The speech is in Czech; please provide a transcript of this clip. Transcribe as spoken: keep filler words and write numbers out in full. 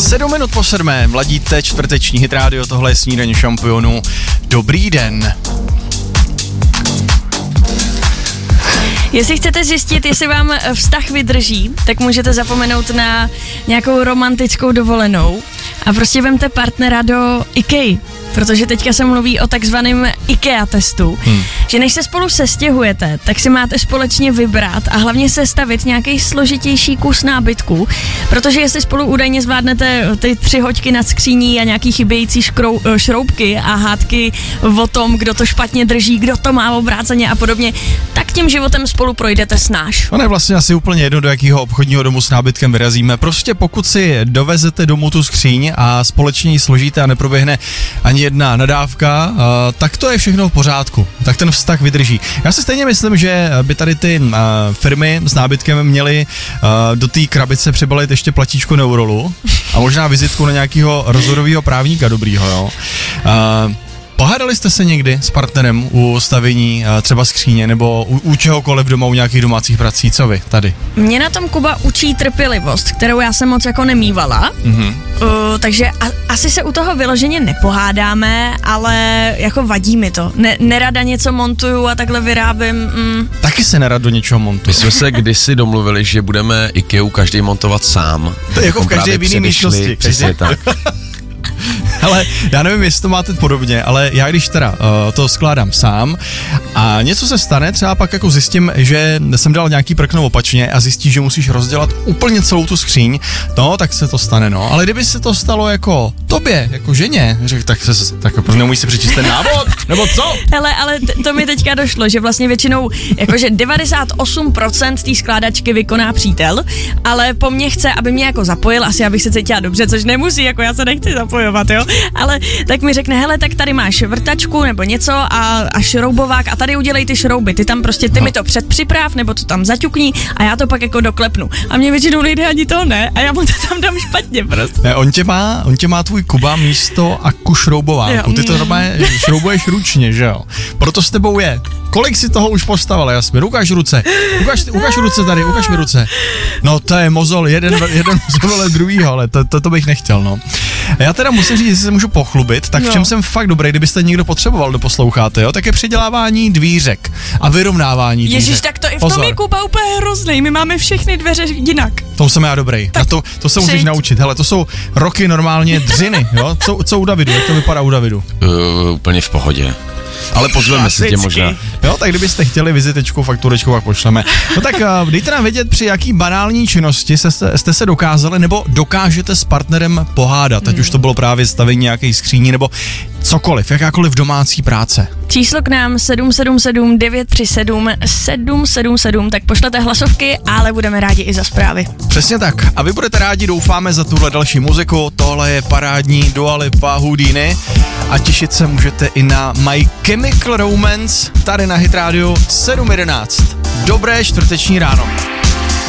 Sedm minut po sedmé, mladíte čtvrteční Hit Radio, tohle je Snídaně šampionů. Dobrý den. Jestli chcete zjistit, jestli vám vztah vydrží, tak můžete zapomenout na nějakou romantickou dovolenou a prostě vemte partnera do IKEA, protože teďka se mluví o takzvaném IKEA testu, hmm. že než se spolu sestěhujete, tak si máte společně vybrat a hlavně sestavit nějaký složitější kus nábytku, protože jestli spolu údajně zvládnete ty tři hoďky nad skříní a nějaký chybějící škrou, šroubky a hádky o tom, kdo to špatně drží, kdo to má obráceně a podobně, tak tím životem spolu projdete snáš. Ono je vlastně asi úplně jedno, do jakého obchodního domu s nábytkem vyrazíme. Prostě pokud si dovezete domů tu skříň a společně ji složíte a neproběhne ani jedna nadávka, uh, tak to je všechno v pořádku. Tak ten vztah vydrží. Já si stejně myslím, že by tady ty uh, firmy s nábytkem měly uh, do té krabice přibalit ještě platíčko Neurolu a možná vizitku na nějakého rozhodového právníka dobrýho, jo. Uh, Pohádali jste se někdy s partnerem u stavění třeba skříně nebo u, u čehokoliv doma, u nějakých domácích prací? Co vy tady? Mě na tom Kuba učí trpělivost, kterou já jsem moc jako nemývala, mm-hmm. uh, takže a, asi se u toho vyloženě nepohádáme, ale jako vadí mi to. Ne, nerada něco montuju a takhle vyrábím. Mm. Taky se nerad do něčeho montuju. My jsme se kdysi domluvili, že budeme IKEA každý montovat sám. To je jako v každé jiné místnosti. Přesně tak. Ale já nevím, jestli to máte podobně, ale já když teda uh, to skládám sám a něco se stane, třeba pak jako zjistím, že jsem dal nějaký prkno opačně a zjistíš, že musíš rozdělat úplně celou tu skříň, no tak se to stane, no. Ale kdyby se to stalo jako tobě, jako ženě, řek, tak se, tak jako neumíš si přečíst ten návod, nebo co? Hele, ale t- to mi teďka došlo, že vlastně většinou, jakože devadesát osm procent té skládačky vykoná přítel, ale po mně chce, aby mě jako zapojil, asi abych se cítila dobře, což nemusí, jako já se nechci zapojovat, jo. Ale tak mi řekne, hele, tak tady máš vrtačku nebo něco a, a šroubovák a tady udělej ty šrouby, ty tam prostě, ty no. mi to předpřiprav nebo to tam zaťukni a já to pak jako doklepnu. A mě většinou nejde ani to ne a já mu to tam dám špatně prostě. Ne, on tě má, on tě má tvůj Kuba místo aku šroubovánku, ty to normálně šroubuješ ručně, že jo? Proto s tebou je. Kolik si toho už postavil, Jasmin? Ukáž ruce, ukáž, ukáž ruce tady, ukáž mi ruce. No to je mozol, jeden, jeden mozol, ale druhýho, ale to, to, to bych nechtěl, no. Já teda musím říct, jestli se můžu pochlubit, tak v čem no. jsem fakt dobrý, kdybyste někdo potřeboval, kdo posloucháte, jo, tak je přidělávání dvířek a vyrovnávání dvířek. Ježíš, tak to i v tom je Kuba úplně hrozný, my máme všechny dveře jinak. To jsem já dobrý, tak na to, to se musíš naučit, hele, to jsou roky normálně dřiny, jo, co, co u Davidu, jak to vypadá u Davidu? Uh, úplně v pohodě. Ale pozveme si tě možná. Jo, tak kdybyste chtěli vizitečku, fakturečku, pak pošleme. No tak uh, dejte nám vědět, při jaký banální činnosti jste, jste se dokázali nebo dokážete s partnerem pohádat, ať mm. už to bylo právě stavení nějaké skříní nebo cokoliv, jakákoliv domácí práce. Číslo k nám sedm sedm sedm devět tři sedm sedm sedm sedm, tak pošlete hlasovky, ale budeme rádi i za zprávy. Přesně tak. A vy budete rádi, doufáme, za tuhle další muziku. Tohle je parádní Dua Lipa Houdini a těšit se můžete i na My Chemical Romance tady na Hit Radio sedm jedenáct. Dobré čtvrteční ráno.